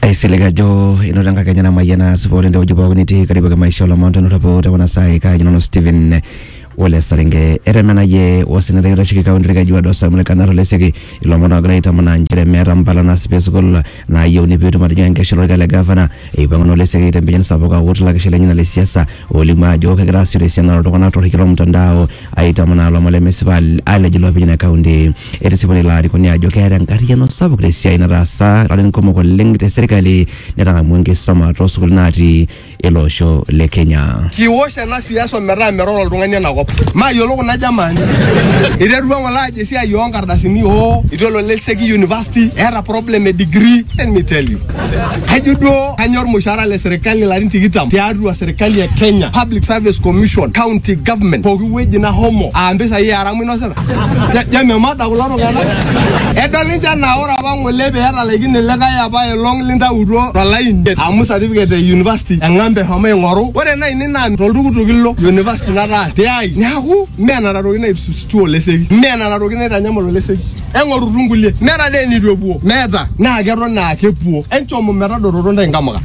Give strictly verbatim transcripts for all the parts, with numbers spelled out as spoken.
Aisilega jo inodanga Kenya na mayana support ndio ujibu niti karibu kama maisha la mountain utapo wana sai ka jina no Steven wale saringe eremena ye wasina rega shika undrega jiwa dosa mule kanaro leseki ilo mona greata mona njere mera mbala na space goal na yo ni bitu madinga ngesho gale governor e bangono leseki tembenye saboka wotla kishele nyina le siasa olima jo ka grasi le siana ro kana to hikiro mtandao aita mona lo mole municipal ale jilo bijina kaunti erisiboni la riko ni ajo kera ngari no saboka le siana rasa ralen komo ko lengte serikali netanga mwenge sama rosul nati elosho le Kenya kiwosha na siasa mera mero lunganya na ma yolo kuna jamani ide ruwa wala je sia yo ngardasini o idolo leseki university era problem a degree let me tell you hajudo kanyor mushara le serikali la rinti gitam tiadu wa serikali ya Kenya Public Service Commission county government for weji na homo ambesa ye aramu no sera ya me mata kularo gana edo ninja na ora bango lebe era legine lega ya ba long linda uro line amu certificate university ngambe homo ngoro ore na inina toldugu tugillo university na ra tiai Nahu, mena na rogina ipsustu leseki. Mena na rogina tanyamo leseki. Engoru rungulie. Mera de ni robuo. Meta na agero na akepuo. Encho mo mera do ronda ngamaga.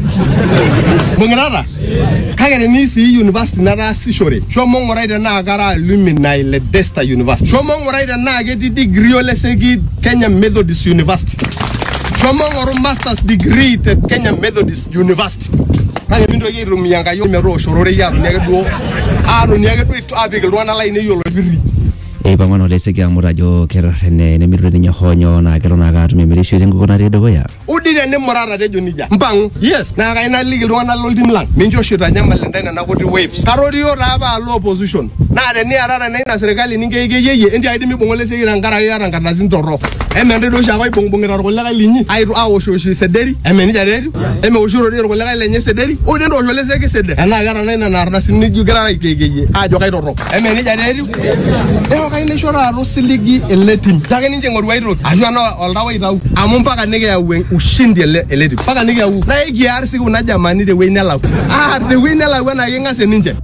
Mungrara. Kagere ni si university na ra sishore. Sho mo ngoraida na agara alumni le Desta University. Sho mo ngoraida na ageti degree leseki Kenya Methodist University. Sho mo ngoro master's degree te Kenya Methodist University. Kaya mindo ye rumiyanga yo mero shorore ya negedo anu negedo itu abigel wana line yo lo biri e bangono leseki amurajo kero ne ne miru ni honyo na kero na ga tumi mirisho dengo kona redo boya udire ne morara de jonija mbang yes na ga ina ligel wana lo dimlang minjo shita nyamal ndena na kodi waves karori yo raba lo opposition na de ni arara na ina serikali ninge ge yeye endi aidi mi bongole segi rangara ya rangara zintoro emende do shabai bong bongira ko laga linyi airu awo shoshi sederi emeni jaderi eme oshuro ro ko laga lenye sederi o de do jole segi sedde na gara na ina narna sinni ju gara ge ge a jo kai doro emeni jaderi e kai ne shora ro siligi eletim tage ninje ngor wairo ajana oldawa itau amumpa ka nige ya ushindi eletim paka nige ya na igi arsi kuna jamani de weinela ah de weinela wana yenga se ninje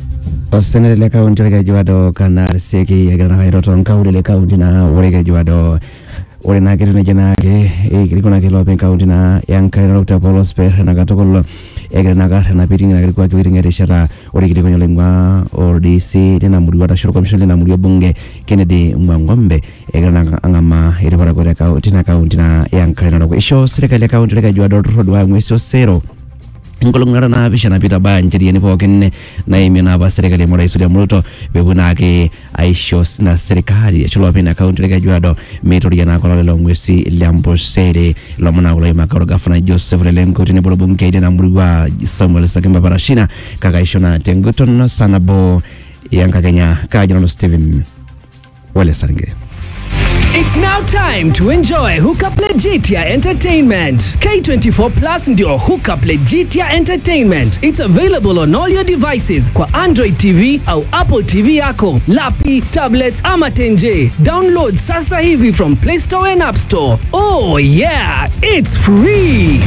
Osene le kaunti le jiwado kana seki ya gana hairo ton kaunti le kaunti na orega jiwado ore na kiri na jana ke e kiri kuna kilo pen kaunti na yang kai na uta polos pe na gatokolo e gana na gar na piting na kiri kwa kiri ngere shara ore kiri kwenye lingwa or D C na muri wata shuru commission na muri bunge Kennedy Mwangombe e gana angama ire para kwa kaunti na kaunti na yang kai na ko isho serikali ya kaunti le jiwado road wa mweso zero ngolongara na bishana pita ba njiri ni poken na imena ba serikali mo raisuri muruto bebuna ke aisho na serikali chulo pina account le gajwado metori yana ko le ngwesi lambo sere lo mona ulo makaro gafana Joseph Lelenko tini bolo bunke ide na murwa Samuel Sakemba Barashina kaka isho na tenguton sana bo yanka Kenya ka jino Steven wale saringe. It's now time to enjoy Hookup Legitia Entertainment. K twenty-four Plus ndio Hookup Legitia Entertainment. It's available on all your devices kwa Android T V au Apple T V yako, lapi, tablets ama tenje. Download sasa hivi from Play Store and App Store. Oh yeah, it's free.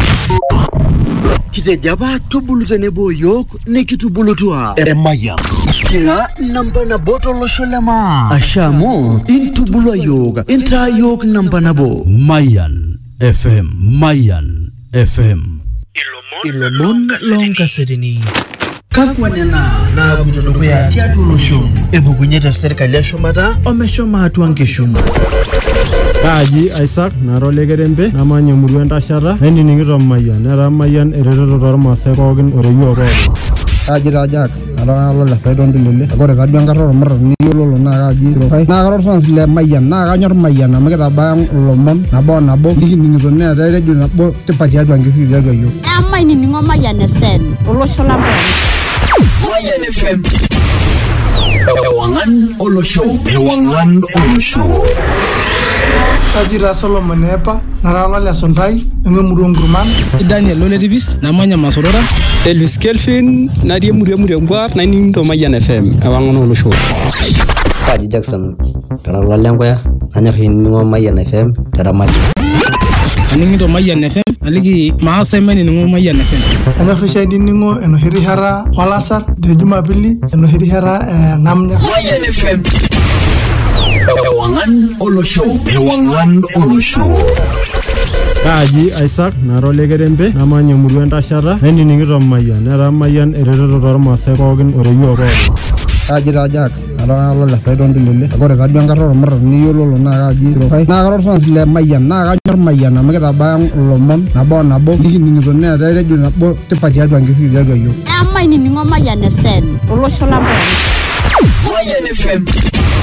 Kitejaba tubulu zenebo yok nekitubulu tuwa Emaya Kira namba na boto lo sholema Ashamo intubulu yoga Inta yok namba na bo Mayan F M Mayan F M Ilomon longa sedini Kakwanena na kutodogo ya tiatu show Ebu kunyeta serikali ya shumata Omeshoma hatu angeshumu Kaji Isaac narole gerembe namanyo muruenda shara endi ningiro mayan nara mayan erero ro masai kogin oreyo ko Kaji Rajak ara la saidon dilele agora radio ngaro mar ni yolo na kaji ro kai na garo sans le mayan na ganyor mayan na mega bang lomon na bo na bo ningiro ne da radio na bo tepati adu angisi radio yo amai ni ngo mayan sen oloshola bo Mayan F M Ewangan Olosho Ewangan Olosho Tajira Solomon Epa, Narala La Sondai, Murungruman, Daniel Loledivis, Namanya Masorora, Elvis Kelvin, Nadia Muriamuriangwa, Nine to Mayan F M, Awangan Show. Kaji Jackson, Narala Langwa, Anahin Mayan F M, Taramati. Aning to Mayan F M, Aligi Mahaseman in Mayan F M. Anafrisha Diningo, and Hirihara, Walasar, the Jumabili, and Hirihara, Namja. Mayan F M. Ewangan Olosho Ewangan Olosho Kaji Isaac nara olekerembe namanya emurua entashata nainining'ito Mayian nera Mayian eretoto tormaasai pookin oreyiok pookin. Kaji taa Jack ara ololesai tontulele ore taduo enkata ormurran niyiololo naa kaji Tirokai naa kara orfans le Mayian naa kanyor Mayian amu kitabaya ilomon nabo nabo nikining'ito neetai redio nabo tipat tiatua nkishui tiatua yiok. Amainining'o Mayian F M olosho lang pookin. Mayian F M.